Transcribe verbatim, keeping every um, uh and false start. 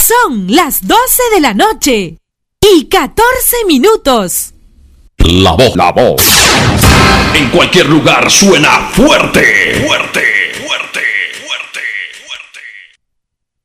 Son las doce de la noche y catorce minutos. La voz, la voz. En cualquier lugar suena fuerte, fuerte.